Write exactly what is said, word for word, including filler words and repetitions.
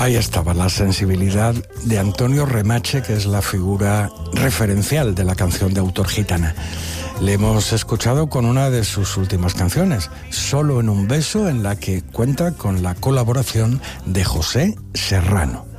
Ahí estaba la sensibilidad de Antonio Remache, que es la figura referencial de la canción de autor gitana. Le hemos escuchado con una de sus últimas canciones, Solo en un beso, en la que cuenta con la colaboración de José Serrano.